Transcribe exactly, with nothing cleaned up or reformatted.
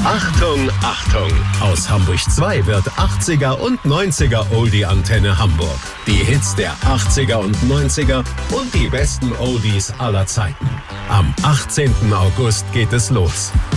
Achtung, Achtung! Aus Hamburg zwei wird achtziger und neunziger Oldie-Antenne Hamburg. Die Hits der achtziger und neunziger und die besten Oldies aller Zeiten. Am achtzehnten August geht es los.